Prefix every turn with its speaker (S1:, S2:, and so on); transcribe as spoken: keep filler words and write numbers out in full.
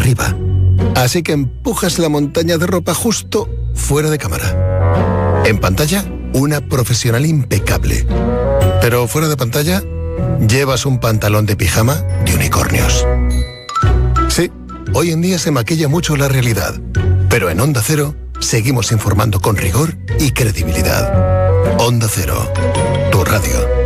S1: arriba. Así que empujas la montaña de ropa justo fuera de cámara. En pantalla, una profesional impecable. Pero fuera de pantalla, llevas un pantalón de pijama de unicornios. Sí, hoy en día se maquilla mucho la realidad, pero en Onda Cero seguimos informando con rigor y credibilidad. Onda Cero, tu radio.